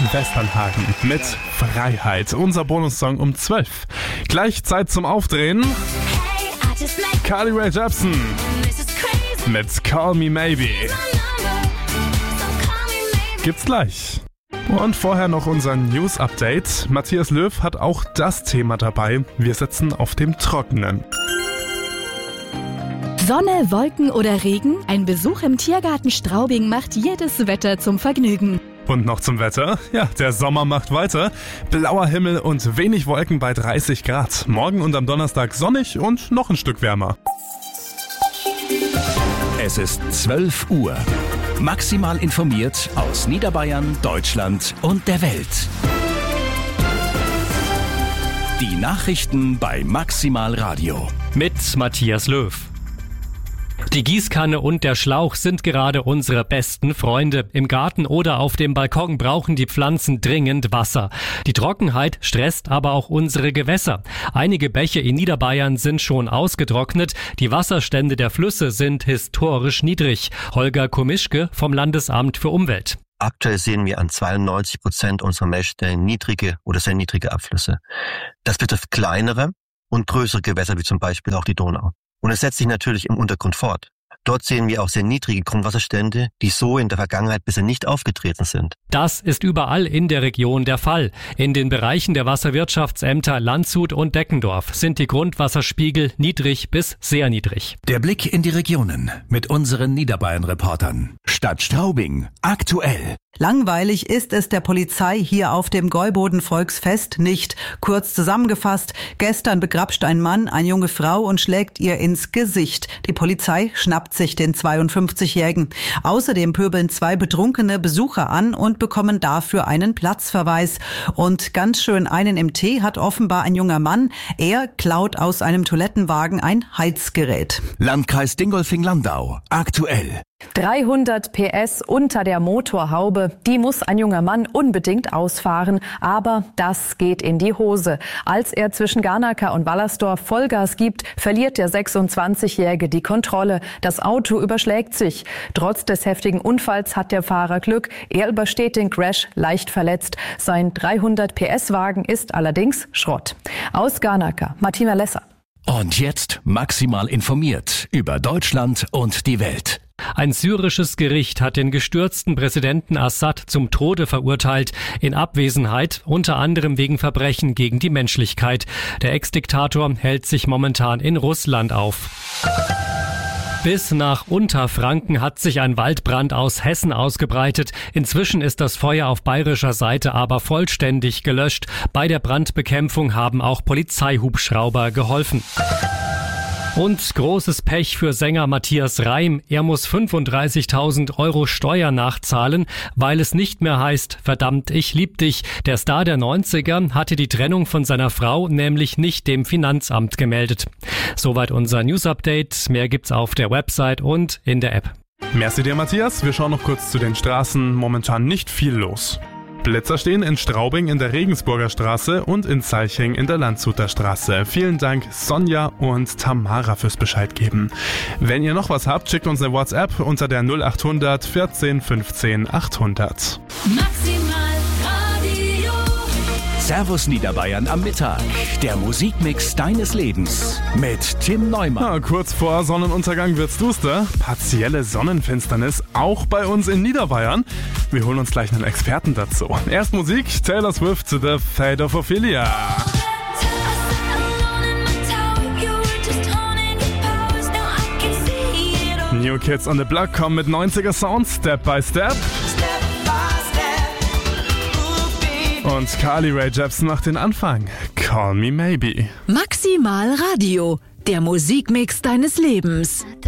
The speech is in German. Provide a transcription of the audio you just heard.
Westernhagen mit Freiheit. Unser Bonussong um 12. Gleich Zeit zum Aufdrehen. Carly Rae Jepsen mit Call Me Maybe. Gibt's gleich. Und vorher noch unser News-Update. Matthias Löw hat auch das Thema dabei. Wir sitzen auf dem Trockenen. Sonne, Wolken oder Regen? Ein Besuch im Tiergarten Straubing macht jedes Wetter zum Vergnügen. Und noch zum Wetter. Ja, der Sommer macht weiter. Blauer Himmel und wenig Wolken bei 30 Grad. Morgen und am Donnerstag sonnig und noch ein Stück wärmer. Es ist 12 Uhr. Maximal informiert aus Niederbayern, Deutschland und der Welt. Die Nachrichten bei Maximal Radio. Mit Matthias Löw. Die Gießkanne und der Schlauch sind gerade unsere besten Freunde. Im Garten oder auf dem Balkon brauchen die Pflanzen dringend Wasser. Die Trockenheit stresst aber auch unsere Gewässer. Einige Bäche in Niederbayern sind schon ausgetrocknet. Die Wasserstände der Flüsse sind historisch niedrig. Holger Komischke vom Landesamt für Umwelt. Aktuell sehen wir an 92% unserer Messstellen niedrige oder sehr niedrige Abflüsse. Das betrifft kleinere und größere Gewässer, wie zum Beispiel auch die Donau. Und es setzt sich natürlich im Untergrund fort. Dort sehen wir auch sehr niedrige Grundwasserstände, die so in der Vergangenheit bisher nicht aufgetreten sind. Das ist überall in der Region der Fall. In den Bereichen der Wasserwirtschaftsämter Landshut und Deckendorf sind die Grundwasserspiegel niedrig bis sehr niedrig. Der Blick in die Regionen mit unseren Niederbayern-Reportern. Stadt Straubing, aktuell. Langweilig ist es der Polizei hier auf dem Gäuboden-Volksfest nicht. Kurz zusammengefasst, gestern begrapscht ein Mann eine junge Frau und schlägt ihr ins Gesicht. Die Polizei schnappt sich den 52-Jährigen. Außerdem pöbeln 2 betrunkene Besucher an und bekommen dafür einen Platzverweis. Und ganz schön einen im Tee hat offenbar ein junger Mann. Er klaut aus einem Toilettenwagen ein Heizgerät. Landkreis Dingolfing-Landau, aktuell. 300 PS unter der Motorhaube, die muss ein junger Mann unbedingt ausfahren, aber das geht in die Hose. Als er zwischen Garnacker und Wallersdorf Vollgas gibt, verliert der 26-Jährige die Kontrolle. Das Auto überschlägt sich. Trotz des heftigen Unfalls hat der Fahrer Glück. Er übersteht den Crash leicht verletzt. Sein 300 PS-Wagen ist allerdings Schrott. Aus Garnacker, Martina Lesser. Und jetzt maximal informiert über Deutschland und die Welt. Ein syrisches Gericht hat den gestürzten Präsidenten Assad zum Tode verurteilt, in Abwesenheit, unter anderem wegen Verbrechen gegen die Menschlichkeit. Der Ex-Diktator hält sich momentan in Russland auf. Bis nach Unterfranken hat sich ein Waldbrand aus Hessen ausgebreitet. Inzwischen ist das Feuer auf bayerischer Seite aber vollständig gelöscht. Bei der Brandbekämpfung haben auch Polizeihubschrauber geholfen. Und großes Pech für Sänger Matthias Reim. Er muss 35.000 € Steuer nachzahlen, weil es nicht mehr heißt, verdammt, ich lieb dich. Der Star der 90er hatte die Trennung von seiner Frau nämlich nicht dem Finanzamt gemeldet. Soweit unser News-Update. Mehr gibt's auf der Website und in der App. Merci dir, Matthias. Wir schauen noch kurz zu den Straßen. Momentan nicht viel los. Blitzer stehen in Straubing in der Regensburger Straße und in Zeiching in der Landshuter Straße. Vielen Dank Sonja und Tamara fürs Bescheid geben. Wenn ihr noch was habt, schickt uns eine WhatsApp unter der 0800 14 15 800. Servus Niederbayern am Mittag. Der Musikmix deines Lebens mit Tim Neumann. Ja, kurz vor Sonnenuntergang wird's duster. Partielle Sonnenfinsternis auch bei uns in Niederbayern. Wir holen uns gleich einen Experten dazu. Erst Musik, Taylor Swift zu The Fate of Ophelia. New Kids on the Block kommen mit 90er Sounds, Step by Step. Und Carly Rae Jepsen macht den Anfang. Call Me Maybe. Maximal Radio, der Musikmix deines Lebens.